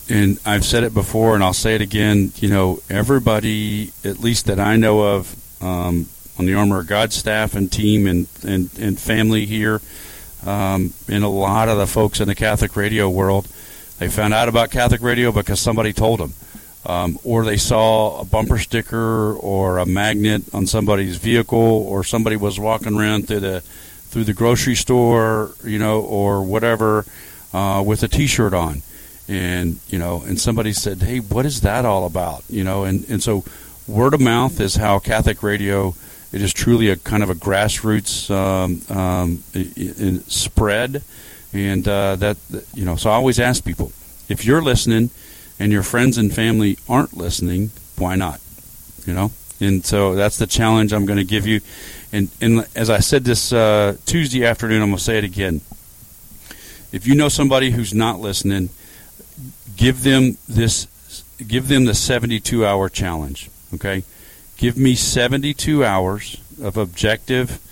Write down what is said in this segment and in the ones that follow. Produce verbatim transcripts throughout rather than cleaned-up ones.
and I've said it before, and I'll say it again. You know, everybody, at least that I know of, um, on the Armor of God staff and team and and, and family here, um, and a lot of the folks in the Catholic radio world, they found out about Catholic radio because somebody told them, um, or they saw a bumper sticker or a magnet on somebody's vehicle, or somebody was walking around through the through the grocery store, you know, or whatever, uh, with a T-shirt on. And, you know, and somebody said, hey, what is that all about? You know, and, and so word of mouth is how Catholic radio, it is truly a kind of a grassroots um, um, in, in spread. And uh, that, you know, so I always ask people, if you're listening and your friends and family aren't listening, why not? You know? And so that's the challenge I'm going to give you. And, and as I said this uh, Tuesday afternoon, I'm going to say it again. If you know somebody who's not listening, give them this, give them the seventy-two hour challenge, okay? Give me seventy-two hours of objective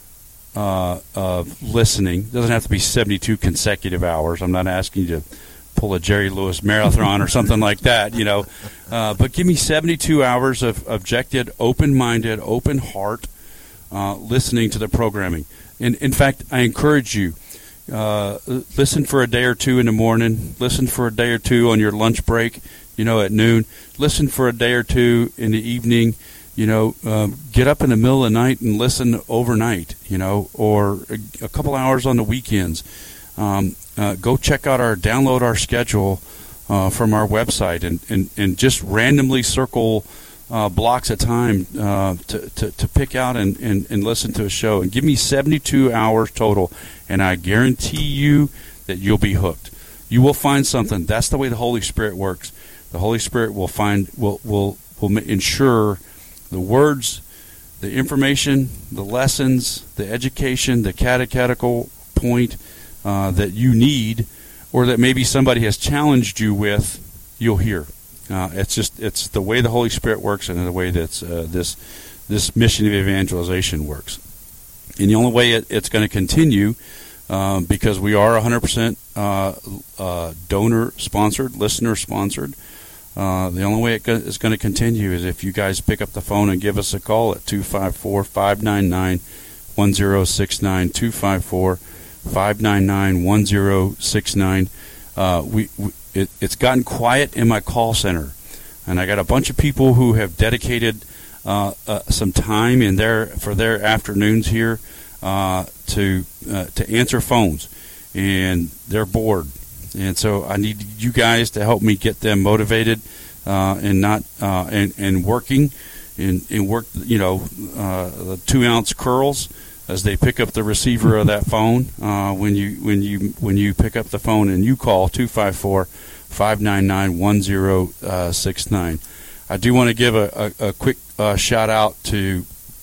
uh, of listening. It doesn't have to be seventy-two consecutive hours. I'm not asking you to pull a Jerry Lewis marathon or something like that, you know. Uh, but give me seventy-two hours of objective, open-minded, open heart uh, listening to the programming. And in fact, I encourage you, Uh, listen for a day or two in the morning. Listen for a day or two on your lunch break, you know, at noon. Listen for a day or two in the evening. You know, um, get up in the middle of the night and listen overnight, you know, or a, a couple hours on the weekends. Um, uh, go check out our, download our schedule uh, from our website and, and, and just randomly circle Uh, blocks of time uh, to, to, to pick out and, and, and listen to a show. And give me seventy-two hours total, and I guarantee you that you'll be hooked. You will find something. That's the way the Holy Spirit works. The Holy Spirit will find will will will ensure the words, the information, the lessons, the education, the catechetical point uh, that you need, or that maybe somebody has challenged you with, you'll hear. Uh, it's just it's the way the Holy Spirit works, and the way that uh, this this mission of evangelization works. And the only way it, it's going to continue, uh, because we are one hundred percent uh, uh, donor sponsored, listener sponsored. Uh, the only way it go- is going to continue is if you guys pick up the phone and give us a call at two five four, five nine nine, one zero six nine, two five four, five nine nine, one zero six nine. Uh, we, we It, it's gotten quiet in my call center, and I got a bunch of people who have dedicated uh, uh, some time in their for their afternoons here uh, to uh, to answer phones, and they're bored, and so I need you guys to help me get them motivated uh, and not uh, and and working and, and work you know uh, the two ounce curls as they pick up the receiver of that phone uh, when you when you when you pick up the phone and you call two five four, five nine nine, one zero six nine. I do want to give a, a, a quick uh, shout out to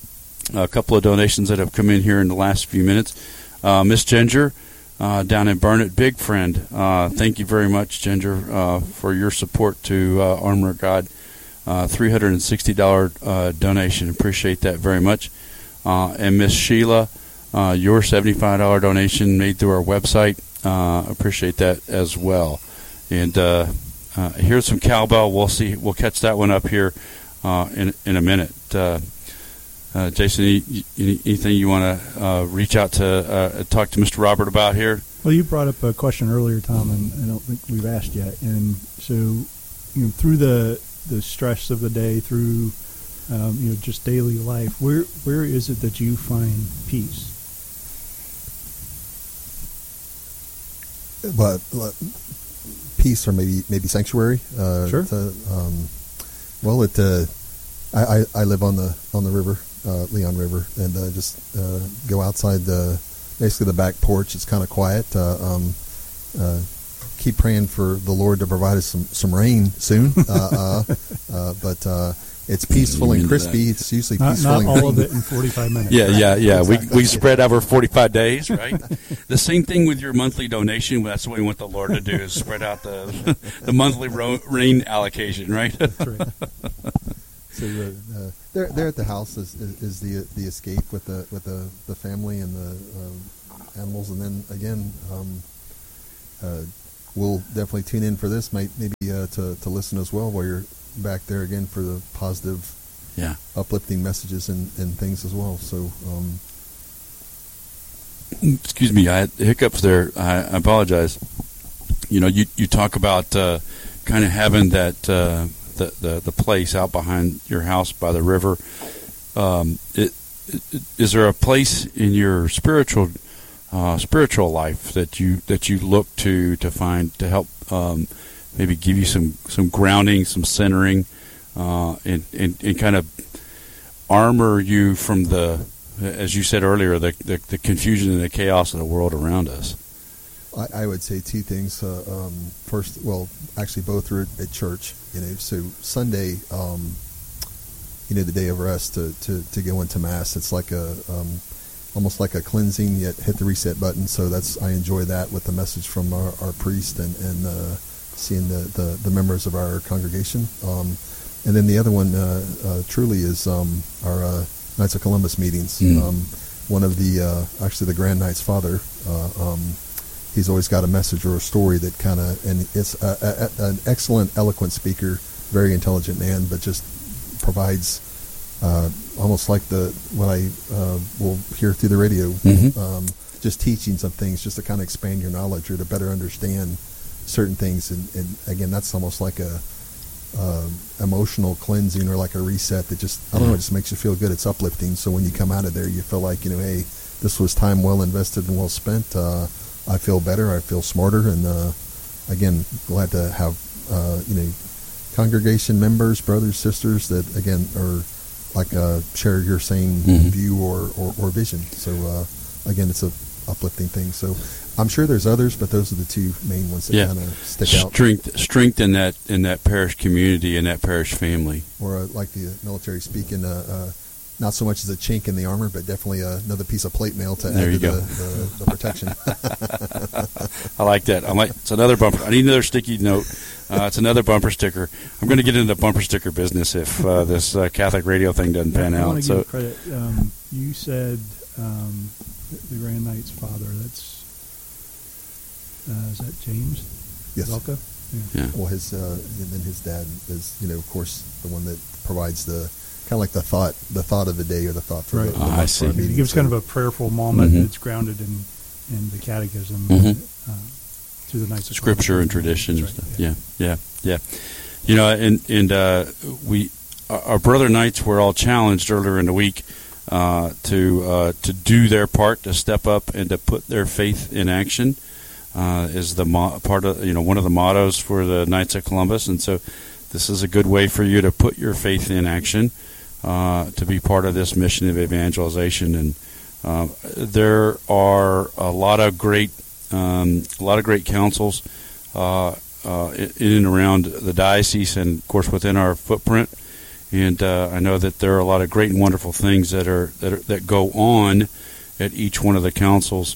a couple of donations that have come in here in the last few minutes. Uh, Miss Ginger uh, down in Burnett, big friend. Uh, thank you very much, Ginger, uh, for your support to uh, Armor of God. Uh, three hundred sixty dollars uh, donation. Appreciate that very much. Uh, and Miss Sheila, uh, your seventy-five dollars donation made through our website. Uh, appreciate that as well. And uh, uh, here's some cowbell. We'll see. We'll catch that one up here uh, in in a minute. Uh, uh, Jason, any, anything you want to uh, reach out to uh, talk to Mister Robert about here? Well, you brought up a question earlier, Tom, and I don't think we've asked yet. And so, you know, through the the stress of the day, through Um, you know, just daily life, where where is it that you find peace? But uh, peace, or maybe maybe sanctuary. Uh, sure. To, um, well, it. Uh, I, I I live on the on the river, uh, Leon River, and uh, just uh, go outside the basically the back porch. It's kind of quiet. Uh, um, uh, keep praying for the Lord to provide us some some rain soon. uh, uh, uh, but. Uh, It's peaceful and crispy. It's usually not, peaceful not and all green. of it in forty-five minutes. Yeah, right? yeah, yeah. Exactly. We we spread over forty-five days, right? The same thing with your monthly donation. That's what we want the Lord to do, is spread out the the monthly ro- rain allocation, right? That's right. So uh, there, there at the house is, is, is the the escape with the with the, the family and the uh, animals, and then again, um, uh, will definitely tune in for this, might maybe uh, to to listen as well while you're back there again for the positive, yeah, uplifting messages and, and things as well. So, um, excuse me, I had hiccups there. I, I apologize. You know, you you talk about uh, kind of having that uh, the, the the place out behind your house by the river. Um, it, it, is there a place in your spiritual uh, spiritual life that you that you look to to find to help um, maybe give you some, some grounding, some centering, uh, and, and and kind of armor you from the, as you said earlier, the the, the confusion and the chaos of the world around us? I, I would say two things. Uh, um, first, well, actually both are at, at church. You know, so Sunday, um, you know, the day of rest to, to, to go into Mass, it's like a um, almost like a cleansing, yet hit the reset button. So that's I enjoy that with the message from our, our priest and and uh, seeing the, the, the members of our congregation. Um, and then the other one uh, uh, truly is um, our uh, Knights of Columbus meetings. Mm. Um, one of the uh, actually the Grand Knight's father. Uh, um, He's always got a message or a story that kind of, and it's a, a, an excellent, eloquent speaker, very intelligent man, but just provides uh, almost like the what I uh, will hear through the radio, mm-hmm. um, just teaching some things, just to kind of expand your knowledge or to better understand certain things. And, and again, that's almost like a uh, emotional cleansing or like a reset that just, I don't know, it just makes you feel good. It's uplifting. So when you come out of there, you feel like, you know, hey, this was time well invested and well spent. Uh, I feel better. I feel smarter, and uh, again, glad to have uh, you know congregation members, brothers, sisters that again are like uh, share your same mm-hmm. view or, or, or vision. So uh, again, it's a uplifting thing. So I'm sure there's others, but those are the two main ones that yeah. kind of stick out. Strength, strength in that in that parish community and that parish family. Or uh, like the military speaking. Uh, uh, Not so much as a chink in the armor, but definitely uh, another piece of plate mail to there add you to go. the, the, the protection. I like that. I like it's another bumper. I need another sticky note. Uh, it's another bumper sticker. I'm going to get into the bumper sticker business if uh, this uh, Catholic radio thing doesn't pan I out. want to so give credit. Um, you said um, the Grand Knight's father. That's uh, is that James? Yes. Velka? Yeah. yeah. Well, his uh, and then his dad is, you know, of course, the one that provides the. Kind of like the thought, the thought of the day, or the thought for right. the, the oh, I see. meeting. It gives so, kind of a prayerful moment mm-hmm. that's grounded in, in the Catechism mm-hmm. uh, through the Knights of Scripture and tradition and stuff. Yeah. yeah, yeah, yeah. You know, and and uh, we, our brother Knights were all challenged earlier in the week uh, to uh, to do their part, to step up and to put their faith in action. Uh, is the mo- part of you know one of the mottos for the Knights of Columbus, and so this is a good way for you to put your faith in action. Uh, to be part of this mission of evangelization, and uh, there are a lot of great, um, a lot of great councils uh, uh, in and around the diocese, and of course within our footprint. And uh, I know that there are a lot of great and wonderful things that are that are, that go on at each one of the councils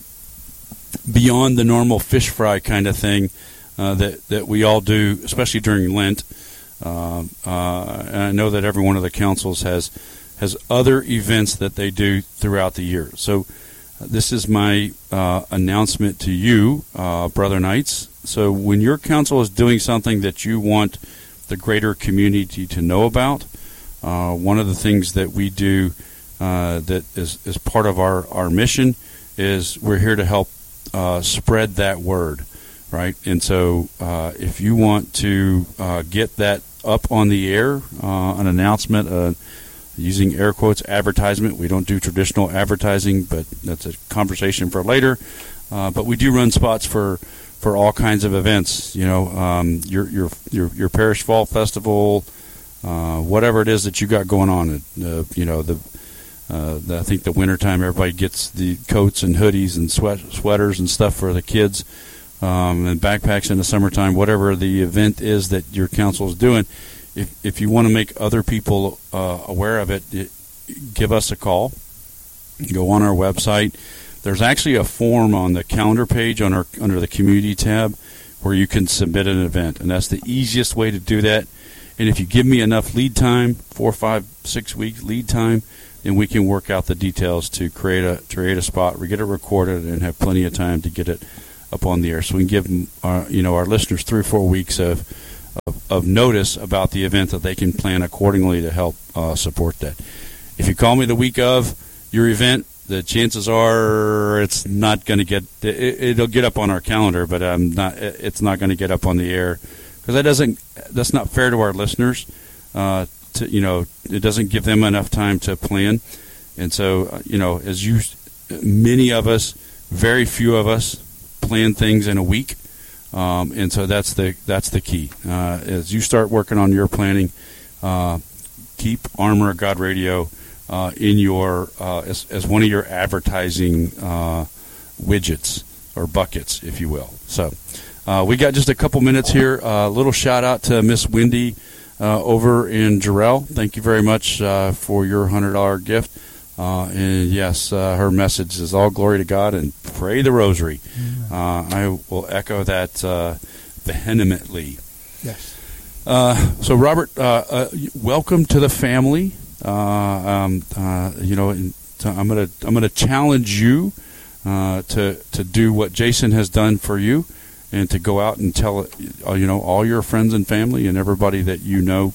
beyond the normal fish fry kind of thing uh, that that we all do, especially during Lent. Uh, uh, and I know that every one of the councils has has other events that they do throughout the year. So uh, this is my uh, announcement to you, uh, Brother Knights. So when your council is doing something that you want the greater community to know about, uh, one of the things that we do uh, that is, is part of our, our mission is we're here to help uh, spread that word, right? And so uh, if you want to uh, get that up on the air, uh, an announcement, uh, using air quotes, advertisement. We don't do traditional advertising, but that's a conversation for later. Uh, but we do run spots for, for all kinds of events. You know, um, your your your your parish fall festival, uh, whatever it is that you got going on. Uh, you know, the, uh, the I think the wintertime everybody gets the coats and hoodies and sweat sweaters and stuff for the kids. Um, and backpacks in the summertime, whatever the event is that your council is doing, if if you want to make other people uh, aware of it, it, give us a call. Go on our website. There's actually a form on the calendar page on our under the community tab where you can submit an event, and that's the easiest way to do that. And if you give me enough lead time, four, five, six weeks lead time, then we can work out the details to create a create a spot, we get it recorded, and have plenty of time to get it up on the air, so we can give them, our, you know, our listeners three or four weeks of, of, of notice about the event, that they can plan accordingly to help uh, support that. If you call me the week of your event, the chances are it's not going to get, it, it'll get up on our calendar, but um, not, it's not going to get up on the air, because that doesn't, that's not fair to our listeners. Uh, to, you know, it doesn't give them enough time to plan. And so, uh, you know, as you, many of us, very few of us plan things in a week. Um, and so that's the, that's the key. Uh, as you start working on your planning, uh, keep Armor of God Radio Uh, in your uh, as, as one of your advertising uh, widgets or buckets, if you will. So uh, we got just a couple minutes here. A uh, little shout out to Miss Wendy uh, over in Jarrell. Thank you very much uh, for your one hundred dollars gift. Uh, and yes, uh, her message is all glory to God and pray the rosary. Uh, I will echo that uh, vehemently. Yes. Uh, so Robert, uh, uh, welcome to the family. Uh, um, uh, you know, I'm gonna I'm gonna challenge you uh, to to do what Jason has done for you, and to go out and tell uh, you know all your friends and family and everybody that you know.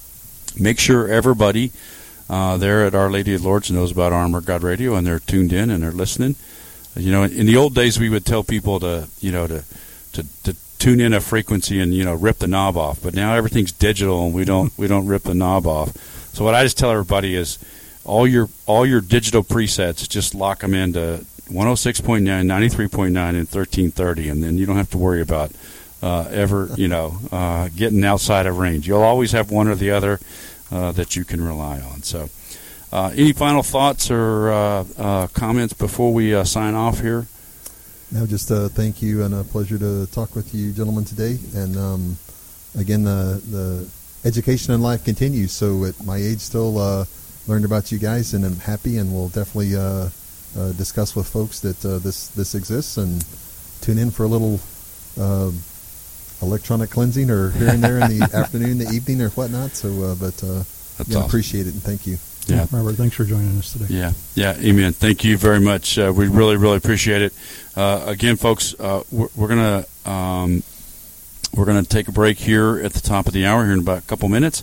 Make sure everybody uh, there at Our Lady of Lourdes knows about Armor of God Radio, and they're tuned in and they're listening. You know, in the old days we would tell people to you know to to, to tune in a frequency and you know rip the knob off, but now everything's digital and we don't we don't rip the knob off. So what I just tell everybody is, all your all your digital presets, just lock them into one oh six point nine, ninety-three point nine, and thirteen thirty, and then you don't have to worry about uh, ever, you know, uh, getting outside of range. You'll always have one or the other uh, that you can rely on. So, uh, any final thoughts or uh, uh, comments before we uh, sign off here? No, just uh, thank you, and a pleasure to talk with you gentlemen today. And um, again, the the education in life continues. So at my age, still uh, learned about you guys, and I'm happy, and we'll definitely uh, uh, discuss with folks that uh, this this exists, and tune in for a little uh, electronic cleansing, or here and there in the afternoon, the evening, or whatnot. So, uh, but uh, That's yeah, awesome. Appreciate it, and thank you. Yeah, Robert, thanks for joining us today. Yeah, yeah, amen. Thank you very much. Uh, we really, really appreciate it. Uh, again, folks, uh, we're, we're gonna um, we're gonna take a break here at the top of the hour here in about a couple minutes,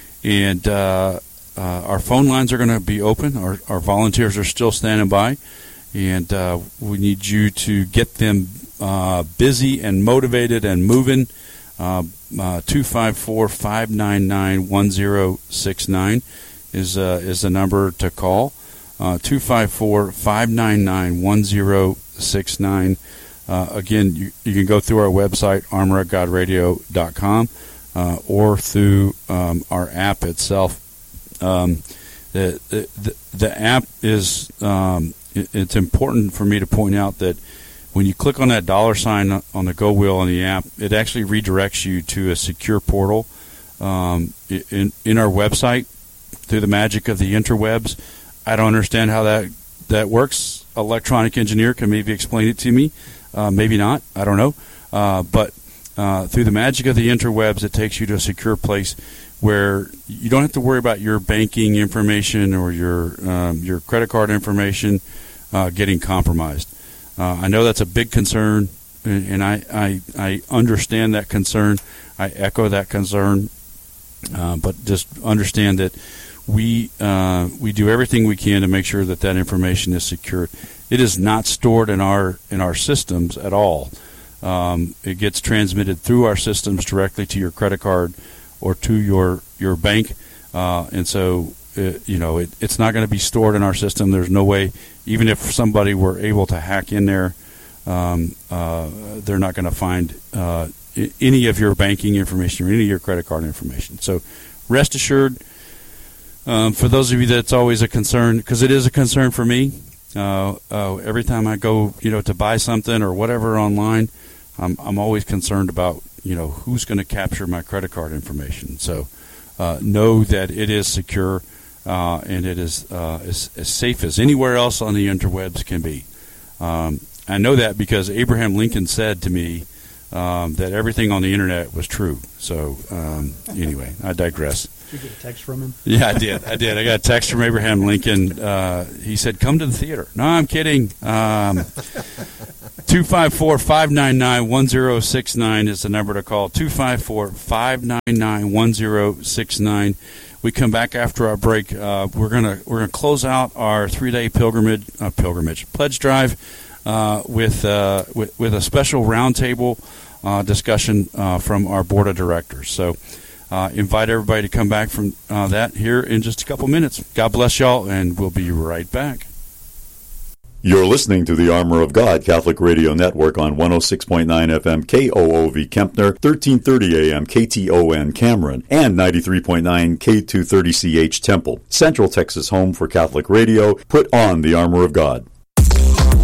and uh, uh, our phone lines are going to be open. Our, our volunteers are still standing by, and uh, we need you to get them uh, busy and motivated and moving. Uh, uh, two five four, five nine nine, one zero six nine is uh, is the number to call. Uh, two five four, five nine nine, one zero six nine. Uh, again, you, you can go through our website, armor of god radio dot com, uh, or through um, our app itself. Um, the, the, the app is, um, it, it's important for me to point out that when you click on that dollar sign on the Go wheel on the app, it actually redirects you to a secure portal um, in, in our website through the magic of the interwebs. I don't understand how that, that works. Electronic engineer can maybe explain it to me. Uh, maybe not. I don't know. Uh, but uh, through the magic of the interwebs, it takes you to a secure place where you don't have to worry about your banking information or your um, your credit card information uh, getting compromised. Uh, I know that's a big concern, and I, I, I understand that concern. I echo that concern. Uh, but just understand that we uh, we do everything we can to make sure that that information is secured. It is not stored in our in our systems at all. Um, it gets transmitted through our systems directly to your credit card or to your your bank, uh, and so it, you know it, it's not going to be stored in our system. There's no way, even if somebody were able to hack in there, um, uh, they're not going to find uh, any of your banking information or any of your credit card information. So rest assured. Um, for those of you that's always a concern, because it is a concern for me. Uh, uh, every time I go, you know, to buy something or whatever online, I'm I'm always concerned about, you know, who's going to capture my credit card information. So uh, know that it is secure uh, and it is uh, as, as safe as anywhere else on the interwebs can be. Um, I know that because Abraham Lincoln said to me um, that everything on the internet was true. So um, anyway, I digress. Did you get a text from him? Yeah, I did. I did. I got a text from Abraham Lincoln. Uh, he said, "Come to the theater." No, I'm kidding. Um, two five four, five nine nine, one zero six nine is the number to call. two five four, five nine nine, one zero six nine. We come back after our break. Uh, we're gonna we're gonna close out our three day pilgrimage uh, pilgrimage pledge drive uh, with, uh, with with a special roundtable uh, discussion uh, from our board of directors. So. Uh, invite everybody to come back from uh, that here in just a couple minutes. God bless y'all, and we'll be right back. You're listening to the Armor of God Catholic Radio Network on one oh six point nine F M K O O V Kempner, thirteen thirty A M K T O N Cameron, and ninety-three point nine K two thirty C H Temple. Central Texas home for Catholic radio. Put on the Armor of God.